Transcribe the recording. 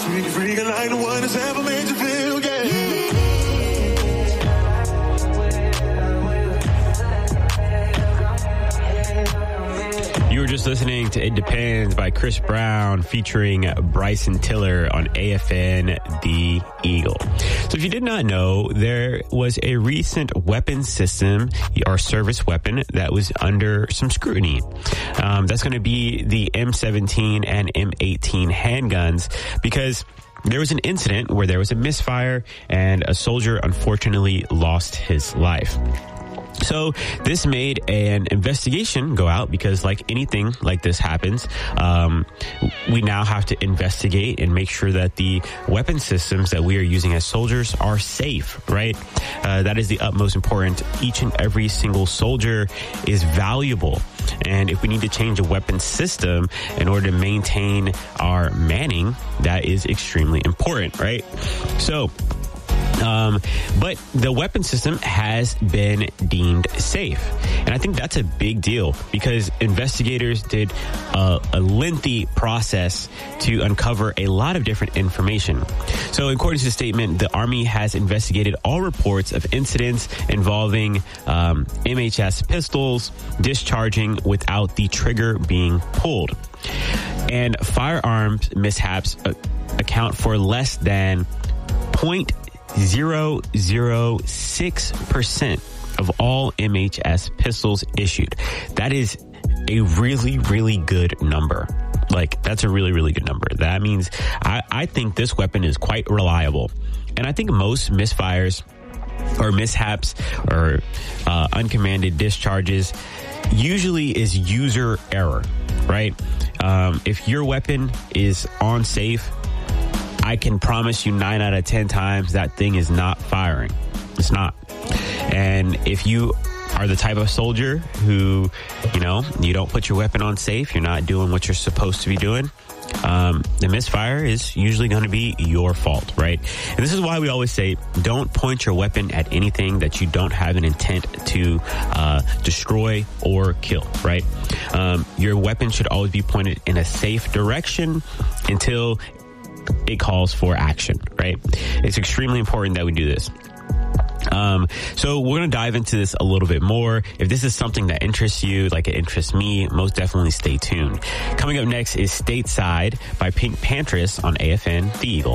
Freaking like the one that's ever made you feel, yeah. You were just listening to It Depends by Chris Brown featuring Bryson Tiller on AFN The Eagle. So if you did not know, there was a recent weapon system or service weapon that was under some scrutiny. That's going to be the M17 and M18 handguns, because there was an incident where there was a misfire and a soldier unfortunately lost his life. So this made an investigation go out, because like anything like this happens, we now have to investigate and make sure that the weapon systems that we are using as soldiers are safe, right? That is the utmost important. Each and every single soldier is valuable. And if we need to change a weapon system in order to maintain our manning, that is extremely important, right? So, but the weapon system has been deemed safe. And I think that's a big deal, because investigators did a lengthy process to uncover a lot of different information. So according to the statement, the Army has investigated all reports of incidents involving MHS pistols discharging without the trigger being pulled. And firearms mishaps account for less than 0.006% of all MHS pistols issued. That is a really, really good number. Like, that's a really, really good number. That means I think this weapon is quite reliable. And I think most misfires or mishaps or uncommanded discharges usually is user error, right? If your weapon is on safe, I can promise you 9 out of 10 times that thing is not firing. It's not. And if you are the type of soldier who, you don't put your weapon on safe, you're not doing what you're supposed to be doing, the misfire is usually going to be your fault, right? And this is why we always say, don't point your weapon at anything that you don't have an intent to destroy or kill, right? Your weapon should always be pointed in a safe direction until it calls for action, right? It's extremely important that we do this. So we're going to dive into this a little bit more. If this is something that interests you, like it interests me, most definitely stay tuned. Coming up next is Stateside by Pink Panthers on AFN The Eagle.